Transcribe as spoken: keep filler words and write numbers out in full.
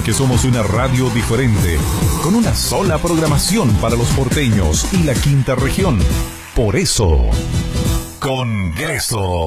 Porque somos una radio diferente, con una sola programación para los porteños y la quinta región. Por eso, Congreso.